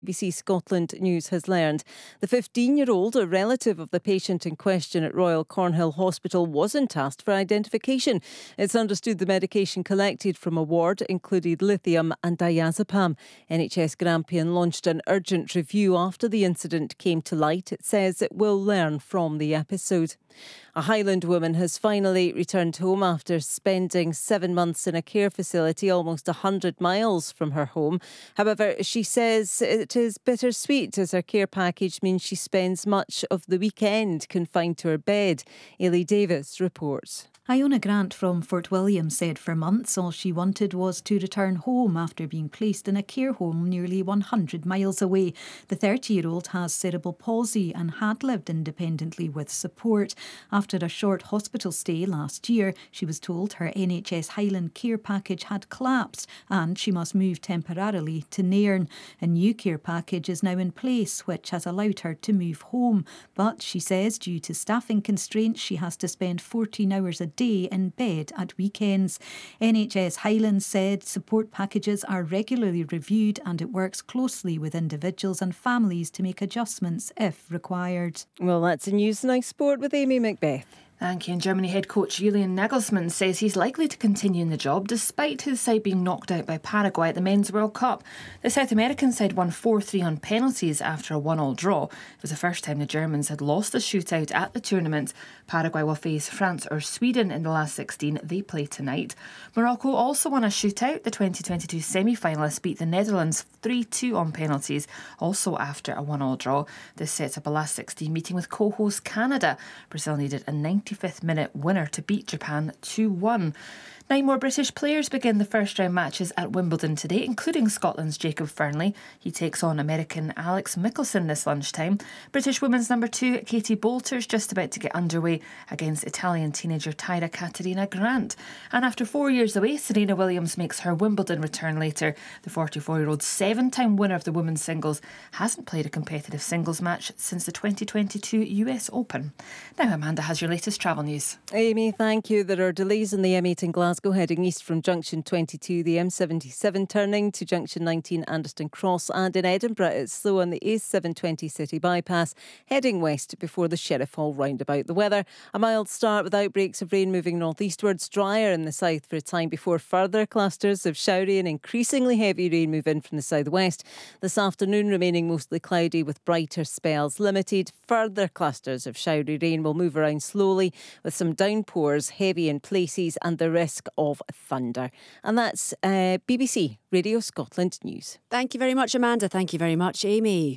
BBC Scotland News has learned. The 15-year-old, a relative of the patient in question at Royal Cornhill Hospital, wasn't tasked for identification. It's understood the medication collected from a ward included lithium and diazepam. NHS Grampian launched an urgent review after the incident came to light. It says it will learn from the episode. A Highland woman has finally returned home after spending 7 months in a care facility almost 100 miles from her home. However, she says it is bittersweet as her care package means she spends much of the weekend confined to her bed. Ailey Davis reports. Iona Grant from Fort William said for months all she wanted was to return home after being placed in a care home nearly 100 miles away. The 30-year-old has cerebral palsy and had lived independently with support. After a short hospital stay last year, she was told her NHS Highland care package had collapsed and she must move temporarily to Nairn. A new care package is now in place, which has allowed her to move home. But she says due to staffing constraints, she has to spend 14 hours a day in bed at weekends. NHS Highlands said support packages are regularly reviewed and it works closely with individuals and families to make adjustments if required. Well, that's the news and sport with Amy Macbeth. Thank you. And Germany head coach Julian Nagelsmann says he's likely to continue in the job despite his side being knocked out by Paraguay at the Men's World Cup. The South American side won 4-3 on penalties after a 1-1 draw. It was the first time the Germans had lost a shootout at the tournament. Paraguay will face France or Sweden in the last 16. They play tonight. Morocco also won a shootout. The 2022 semi-finalists beat the Netherlands 3-2 on penalties, also after a 1-1 draw. This sets up a last 16 meeting with co-host Canada. Brazil needed a 95th minute winner to beat Japan 2-1. 9 more British players begin the first round matches at Wimbledon today, including Scotland's Jacob Fernley. He takes on American Alex Michelsen this lunchtime. British women's number 2, Katie Boulter's just about to get underway against Italian teenager Tyra Caterina Grant. And after 4 years away, Serena Williams makes her Wimbledon return later. The 44-year-old 7-time winner of the women's singles hasn't played a competitive singles match since the 2022 US Open. Now Amanda has your latest travel news. Amy, thank you. There are delays on the M8 in Glasgow heading east from junction 22, the M77 turning to junction 19 Anderston Cross, and in Edinburgh it's slow on the A720 city bypass heading west before the Sheriff Hall roundabout. The weather, a mild start with outbreaks of rain moving northeastwards, drier in the south for a time before further clusters of showery and increasingly heavy rain move in from the southwest. This afternoon remaining mostly cloudy with brighter spells limited. Further clusters of showery rain will move around slowly with some downpours heavy in places and the risk of thunder. And that's BBC Radio Scotland News. Thank you very much, Amanda. Thank you very much, Amy.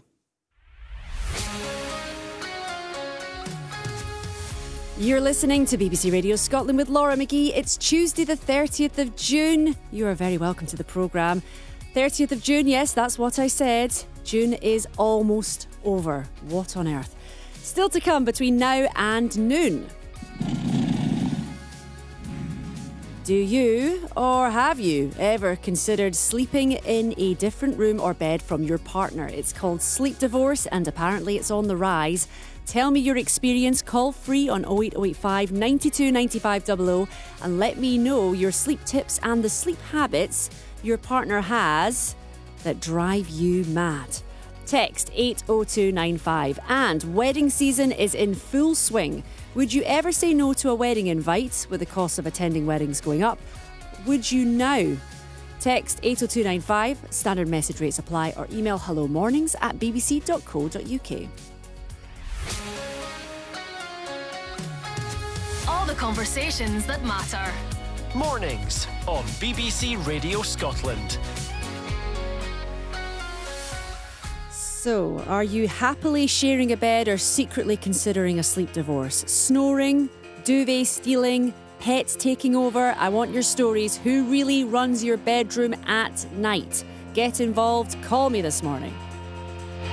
You're listening to BBC Radio Scotland with Laura McGee. It's Tuesday the 30th of June. You are very welcome to the programme. 30th of June, yes, that's what I said. June is almost over. What on earth? Still to come between now and noon. Do you, or have you, ever considered sleeping in a different room or bed from your partner? It's called sleep divorce and apparently it's on the rise. Tell me your experience. Call free on 08085 92 95 00 and let me know your sleep tips and the sleep habits your partner has that drive you mad. Text 80295. And wedding season is in full swing. Would you ever say no to a wedding invite with the cost of attending weddings going up? Would you now? Text 80295, standard message rates apply, or email hellomornings@bbc.co.uk. All the conversations that matter. Mornings on BBC Radio Scotland. So, are you happily sharing a bed or secretly considering a sleep divorce? Snoring, duvet stealing, pets taking over? I want your stories. Who really runs your bedroom at night? Get involved. Call me this morning.